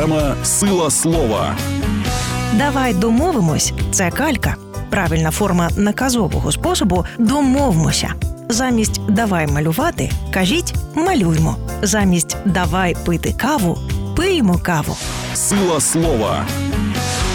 Програма «Сила слова». Давай домовимось – це калька. Правильна форма наказового способу «домовмося». Замість «давай малювати» кажіть «малюймо». Замість «давай пити каву» – пиймо каву. Сила слова.